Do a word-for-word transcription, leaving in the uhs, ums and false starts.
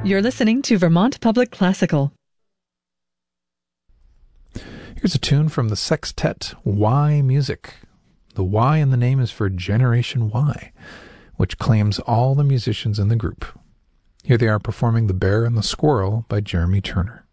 You're listening to Vermont Public Classical. Here's a tune from the sextet Y Music. The Y in the name is for Generation Y, which claims all the musicians in the group. Here they are performing The Bear and the Squirrel by Jeremy Turner.